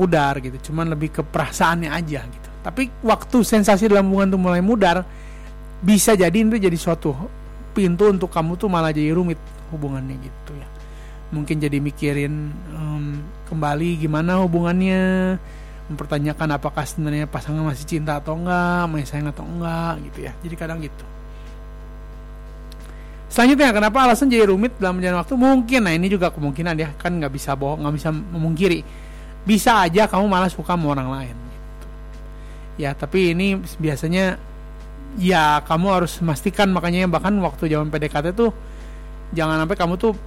mudar gitu, cuman lebih ke perasaannya aja gitu. Tapi waktu sensasi dalam hubungan tuh mulai mudar, bisa jadi itu jadi suatu pintu untuk kamu tuh malah jadi rumit hubungannya gitu ya. Mungkin jadi mikirin kembali gimana hubungannya, mempertanyakan apakah sebenarnya pasangan masih cinta atau enggak, masih sayang atau enggak gitu ya. Jadi kadang gitu. Selanjutnya, kenapa alasan jadi rumit dalam berjalan waktu? Mungkin, nah ini juga kemungkinan ya, kan nggak bisa bohong, nggak bisa memungkiri. Bisa aja kamu malah suka sama orang lain gitu. Ya, tapi ini biasanya ya kamu harus memastikan, makanya bahkan waktu zaman PDKT tuh jangan sampai kamu tuh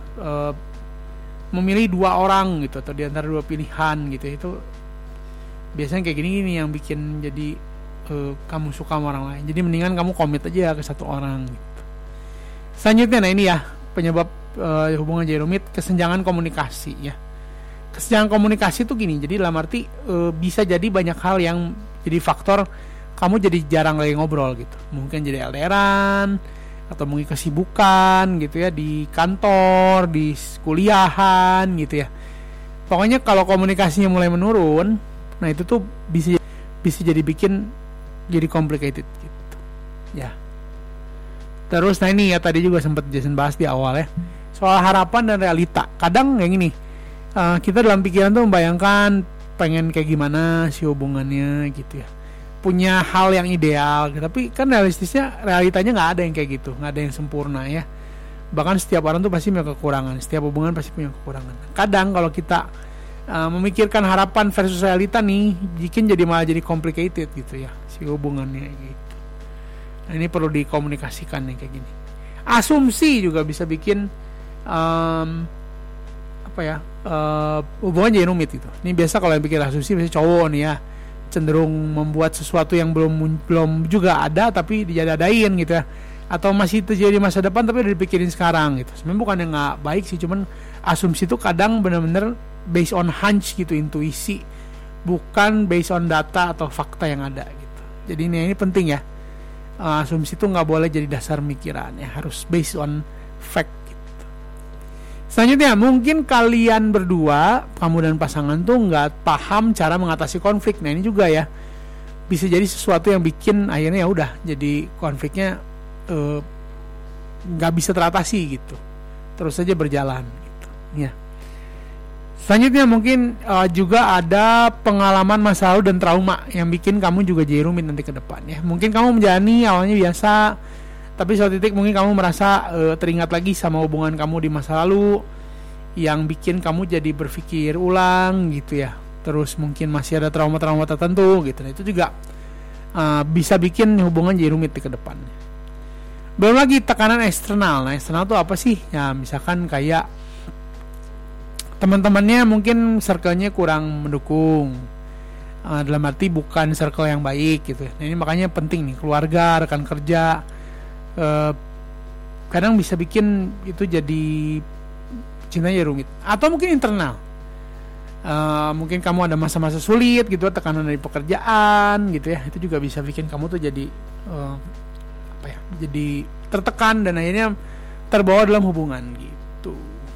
memilih 2 orang gitu, atau di antara 2 pilihan gitu. Itu biasanya kayak gini yang bikin jadi kamu suka sama orang lain. Jadi mendingan kamu komit aja ke 1 orang gitu. Selanjutnya, nah ini ya penyebab hubungan jadi rumit, kesenjangan komunikasi ya. Kesenjangan komunikasi itu gini, jadi dalam arti bisa jadi banyak hal yang jadi faktor kamu jadi jarang lagi ngobrol gitu. Mungkin jadi LDRan, atau mungkin kesibukan gitu ya, di kantor, di kuliahan gitu ya. Pokoknya kalau komunikasinya mulai menurun, nah itu tuh bisa jadi bikin jadi complicated gitu ya. Terus nah ini ya tadi juga sempat Jason bahas di awal ya, soal harapan dan realita. Kadang yang ini kita dalam pikiran tuh membayangkan pengen kayak gimana sih hubungannya gitu ya, punya hal yang ideal gitu. Tapi kan realitanya nggak ada yang kayak gitu, nggak ada yang sempurna ya. Bahkan setiap orang tuh pasti punya kekurangan, setiap hubungan pasti punya kekurangan. Kadang kalau kita memikirkan harapan versus realita nih, bikin malah jadi complicated gitu ya si hubungannya gitu. Nah, ini perlu dikomunikasikan nih kayak gini. Asumsi juga bisa bikin hubungan jadi rumit gitu. Ini biasa kalau yang bikin asumsi biasanya cowok nih ya, cenderung membuat sesuatu yang belum juga ada tapi dijadadain gitu ya, atau masih terjadi di masa depan tapi udah dipikirin sekarang gitu. Sebenarnya bukan yang nggak baik sih, cuman asumsi itu kadang benar-benar based on hunch gitu, intuisi, bukan based on data atau fakta yang ada gitu. Jadi ini penting ya, asumsi itu nggak boleh jadi dasar mikiran ya, harus based on fact gitu. Selanjutnya, mungkin kalian berdua, kamu dan pasangan tuh nggak paham cara mengatasi konflik. Nah ini juga ya, bisa jadi sesuatu yang bikin akhirnya ya udah jadi konfliknya nggak bisa teratasi gitu, terus saja berjalan gitu ya. Selanjutnya mungkin juga ada pengalaman masa lalu dan trauma yang bikin kamu juga jadi rumit nanti ke depan ya. Mungkin kamu menjalani awalnya biasa, tapi suatu titik mungkin kamu merasa teringat lagi sama hubungan kamu di masa lalu yang bikin kamu jadi berpikir ulang gitu ya. Terus mungkin masih ada trauma-trauma tertentu gitu. Nah, itu juga bisa bikin hubungan jadi rumit di ke depan. Belum lagi tekanan eksternal. Nah, eksternal itu apa sih? Ya, misalkan kayak teman-temannya mungkin circle-nya kurang mendukung, dalam arti bukan circle yang baik gitu. Nah, ini makanya penting nih, keluarga, rekan kerja, kadang bisa bikin itu jadi cintanya rumit. Atau mungkin internal, mungkin kamu ada masa-masa sulit gitu, tekanan dari pekerjaan gitu ya, itu juga bisa bikin kamu tuh jadi jadi tertekan dan akhirnya terbawa dalam hubungan gitu.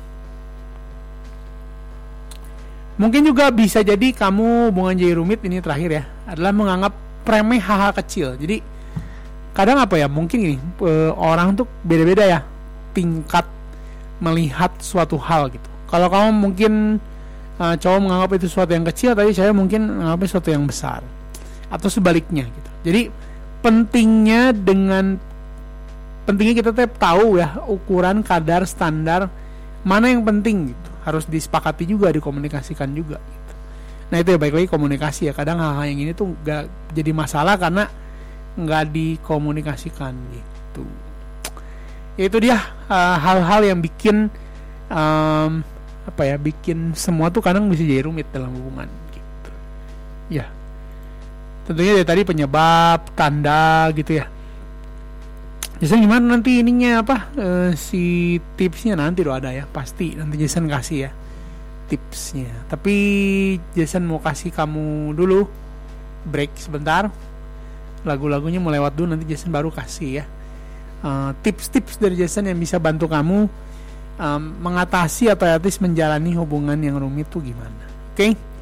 Mungkin juga bisa jadi kamu hubungan jadi rumit, ini terakhir ya, adalah menganggap remeh hal-hal kecil. Jadi kadang mungkin gini, orang tuh beda-beda ya tingkat melihat suatu hal gitu. Kalau kamu mungkin cowok menganggap itu sesuatu yang kecil, tapi saya mungkin menganggapnya sesuatu yang besar, atau sebaliknya gitu. Jadi pentingnya kita tahu ya ukuran, kadar, standar mana yang penting gitu, harus disepakati juga, dikomunikasikan juga gitu. Nah itu ya, baik lagi komunikasi ya. Kadang hal-hal yang ini tuh gak jadi masalah karena gak dikomunikasikan gitu. Itu dia hal-hal yang bikin bikin semua tuh kadang bisa jadi rumit dalam hubungan gitu ya. Tentunya dari tadi penyebab, tanda gitu ya. Jason gimana nanti ininya si tipsnya nanti udah ada ya, pasti nanti Jason kasih ya tipsnya. Tapi Jason mau kasih kamu dulu break sebentar, lagu-lagunya mau lewat dulu, nanti Jason baru kasih ya tips-tips dari Jason yang bisa bantu kamu mengatasi atau at least menjalani hubungan yang rumit tuh gimana. Oke?